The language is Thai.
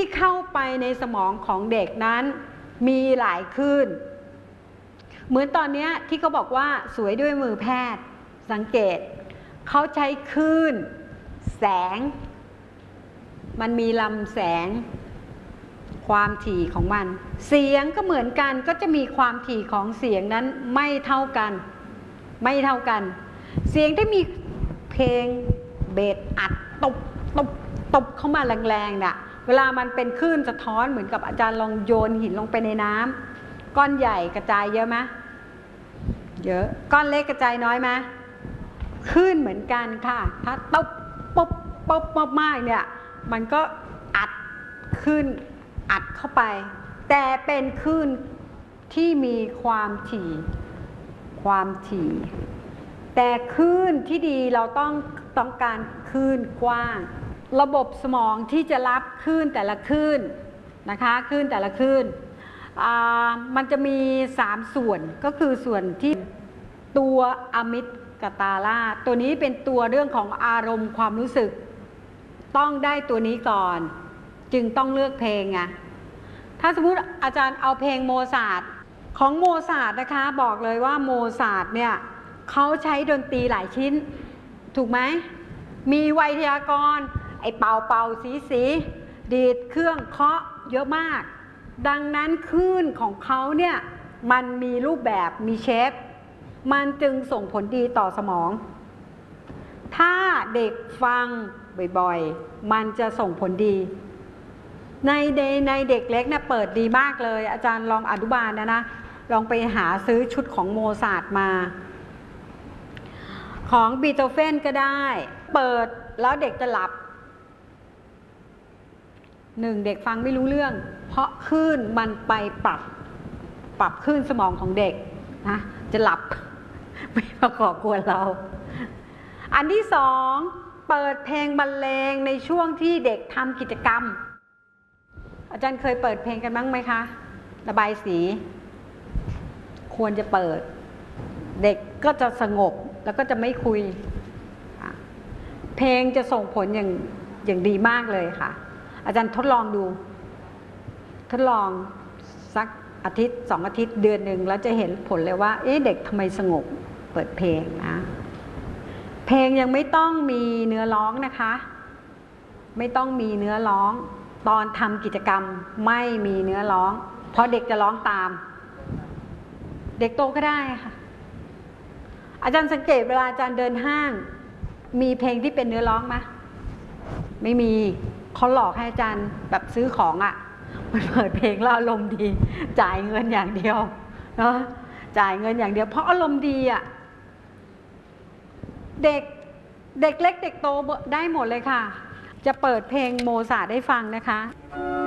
ที่เข้าไปในสมองของเด็กนั้นมีหลายคลื่นเหมือนตอนนี้ที่เขาบอกว่าสวยด้วยมือแพทย์สังเกตเขาใช้คลื่นแสงมันมีลำแสงความถี่ของมันเสียงก็เหมือนกันก็จะมีความถี่ของเสียงนั้นไม่เท่ากันเสียงที่มีเพลงเบสอัดตบเข้ามาแรงๆน่ะเวลามันเป็นคลื่นสะท้อนเหมือนกับอาจารย์ลองโยนหินลงไปในน้ำก้อนใหญ่กระจายเยอะไหมเยอะก้อนเล็กกระจายน้อยไหมคลื่นเหมือนกันค่ะถ้าตบป๊บมากเนี่ยมันก็อัดคลื่นอัดเข้าไปแต่เป็นคลื่นที่มีความถี่แต่คลื่นที่ดีเราต้องการคลื่นกว้างระบบสมองที่จะรับคลื่นแต่ละคลื่นนะคะคลื่นแต่ละคลื่นมันจะมี3ส่วนก็คือส่วนที่ตัวอะมิกาตาลาตัวนี้เป็นตัวเรื่องของอารมณ์ความรู้สึกต้องได้ตัวนี้ก่อนจึงต้องเลือกเพลงไงถ้าสมมุติอาจารย์เอาเพลงโมซาร์ทของโมซาร์ทนะคะบอกเลยว่าโมซาร์ทเนี่ยเขาใช้ดนตรีหลายชิ้นถูกไหมมีไวยทยากรณ์ไอ้เป่าสีดีดเครื่องเคาะเยอะมากดังนั้นคลื่นของเขาเนี่ยมันมีรูปแบบมีเชฟมันจึงส่งผลดีต่อสมองถ้าเด็กฟังบ่อยๆมันจะส่งผลดีในเด็กเล็กเนี่ยเปิดดีมากเลยอาจารย์ลองอนุบาลนะลองไปหาซื้อชุดของโมซาร์ทมาของบีโธเฟนก็ได้เปิดแล้วเด็กจะหลับเด็กฟังไม่รู้เรื่องเพราะคลื่นมันไปปรับคลื่นสมองของเด็กนะจะหลับไม่มาก่อกวนเราอันที่2เปิดเพลงบรรเลงในช่วงที่เด็กทำกิจกรรมอาจารย์เคยเปิดเพลงกันบ้างไหมคะระบายสีควรจะเปิดเด็กก็จะสงบแล้วก็จะไม่คุยเพลงจะส่งผลอย่างดีมากเลยค่ะอาจารย์ทดลองดูทดลองสักอาทิตย์2 อาทิตย์เดือนหนึ่งแล้วจะเห็นผลเลยว่าเด็กทำไมสงบเปิดเพลงนะเพลงยังไม่ต้องมีเนื้อร้องนะคะไม่ต้องมีเนื้อร้องตอนทำกิจกรรมไม่มีเนื้อร้องเพราะเด็กจะร้องตามเด็กโตก็ได้ค่ะอาจารย์สังเกตเวลาอาจารย์เดินห้างมีเพลงที่เป็นเนื้อร้องไหมไม่มีเขาหลอกให้อาจารย์แบบซื้อของมันเปิดเพลงแล้วอารมณ์ดีจ่ายเงินอย่างเดียวเนาะจ่ายเงินอย่างเดียวเพราะอารมณ์ดีเด็กเล็กเด็กโตได้หมดเลยค่ะจะเปิดเพลงโมซาร์ทให้ฟังนะคะ